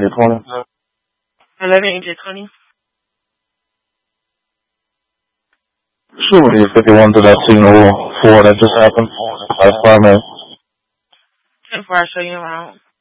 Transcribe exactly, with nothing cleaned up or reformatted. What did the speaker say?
J twenty. eleven A J twenty. Sure, fifty-one to that signal four that just happened. That's five minutes. ten four, I'll show you around.